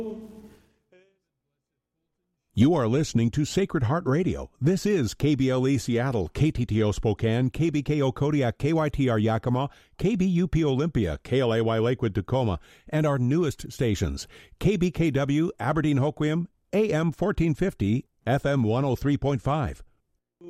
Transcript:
You are listening to Sacred Heart Radio. This is KBLE Seattle, KTTO Spokane, KBKO Kodiak, KYTR Yakima, KBUP Olympia, KLAY Lakewood Tacoma, and our newest stations, KBKW Aberdeen Hoquiam, AM 1450, FM 103.5.